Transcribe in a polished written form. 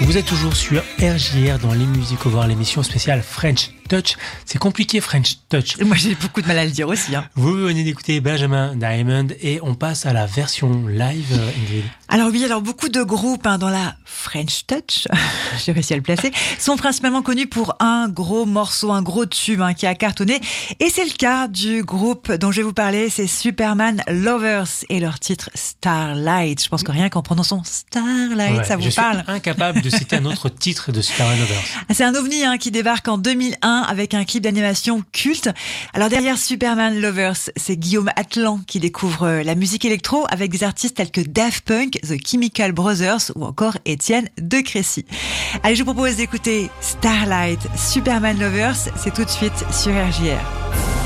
Vous êtes toujours sur RJR dans les musiques, voir l'émission spéciale French Touch. C'est compliqué French Touch. Moi j'ai beaucoup de mal à le dire aussi. Vous venez d'écouter Benjamin Diamond et on passe à la version live, Ingrid. Alors oui, beaucoup de groupes dans la French Touch, j'ai réussi à le placer, sont principalement connus pour un gros morceau, un gros tube qui a cartonné. Et c'est le cas du groupe dont je vais vous parler, c'est Superman Lovers et leur titre Starlight. Je pense que rien qu'en prononçant Starlight, ça vous parle. Je suis incapable de citer un autre titre de Superman Lovers. C'est un ovni qui débarque en 2001 avec un clip d'animation culte. Alors derrière Superman Lovers, c'est Guillaume Atlan qui découvre la musique électro avec des artistes tels que Daft Punk, The Chemical Brothers ou encore Étienne de Crécy. Allez, je vous propose d'écouter Starlight, Superman Lovers, c'est tout de suite sur RJR.